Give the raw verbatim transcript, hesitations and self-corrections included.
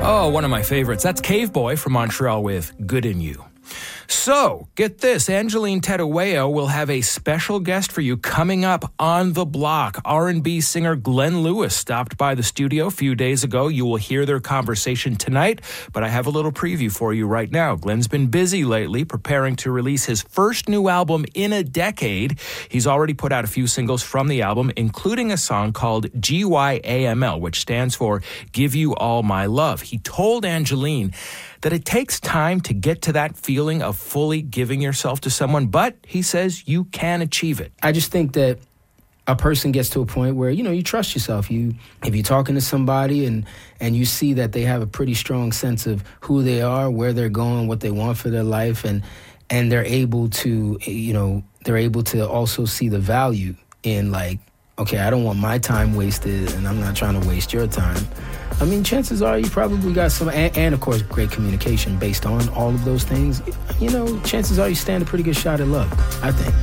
Oh, one of my favorites. That's Cave Boy from Montreal with Good in You. So, get this, Angeline Tetueo will have a special guest for you coming up on the block. R and B singer Glenn Lewis stopped by the studio a few days ago. You will hear their conversation tonight, but I have a little preview for you right now. Glenn's been busy lately preparing to release his first new album in a decade. He's already put out a few singles from the album, including a song called G Y A M L, which stands for Give You All My Love. He told Angeline that it takes time to get to that feeling of fully giving yourself to someone, but he says you can achieve it. I just think that a person gets to a point where, you know, you trust yourself. You, if you're talking to somebody and, and you see that they have a pretty strong sense of who they are, where they're going, what they want for their life, and and they're able to, you know, they're able to also see the value in, like, okay, I don't want my time wasted and I'm not trying to waste your time. I mean, chances are you probably got some, and, and of course, great communication based on all of those things. You know, chances are you stand a pretty good shot at love, I think.